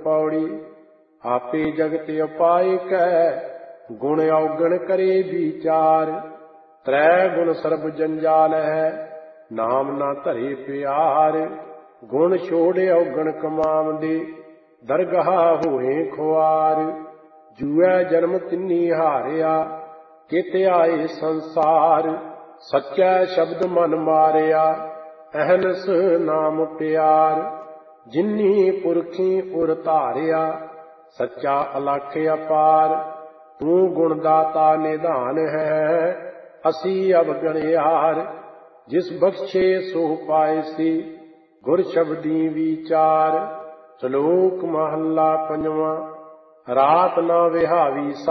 पौड़ी। आपे जगत उपाय कै गुण अवगण करे विचार। त्रै गुण सर्ब जंजाल है नाम ना धरे प्यार। गुण छोड़ अवगण कमाम दे दरगाह होए खुआर। जूए जन्म तिन्नी हारिया कित आए संसार। सच्चा शब्द मन मारिया अहनस नाम प्यार। जिन्नी पुरखी उर धारिया सच्चा अलख अपार। तू गुणदाता निधान है असी अवगणयार। जिस बख्शे सो पाए गुर शब्दी विचार। श्लोक महला पंजवा। रात ना विहावी